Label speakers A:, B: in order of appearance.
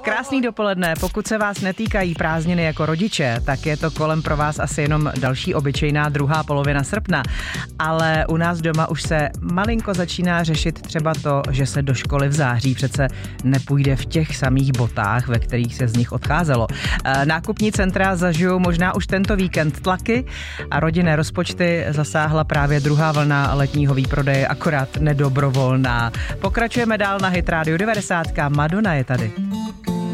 A: Krásný dopoledne. Pokud se vás netýkají prázdniny jako rodiče, tak je to kolem pro vás asi jenom další obyčejná druhá polovina srpna. Ale u nás doma už se malinko začíná řešit třeba to, že se do školy v září přece nepůjde v těch samých botách, ve kterých se z nich odcházelo. Nákupní centra zažijou možná už tento víkend tlaky a rodinné rozpočty zasáhla právě druhá vlna letního výprodeje, akorát nedobrovolná. Pokračujeme dál na Hit Radio 90. Madonna je tady.